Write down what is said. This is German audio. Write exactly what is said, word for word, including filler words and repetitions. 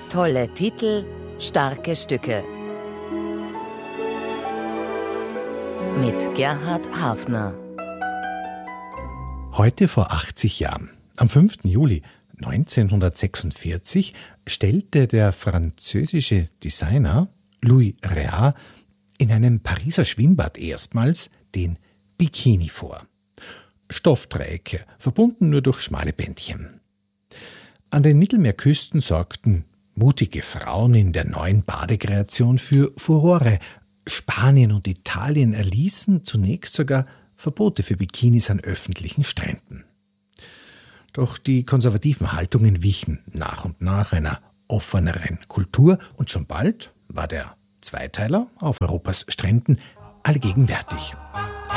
Tolle Titel, starke Stücke. Mit Gerhard Hafner. Heute vor achtzig Jahren, am fünften Juli neunzehnhundertsechsundvierzig, stellte der französische Designer Louis Réard in einem Pariser Schwimmbad erstmals den Bikini vor. Stoffdreiecke, verbunden nur durch schmale Bändchen. An den Mittelmeerküsten sorgten mutige Frauen in der neuen Badekreation für Furore. Spanien und Italien erließen zunächst sogar Verbote für Bikinis an öffentlichen Stränden. Doch die konservativen Haltungen wichen nach und nach einer offeneren Kultur und schon bald war der Zweiteiler auf Europas Stränden allgegenwärtig.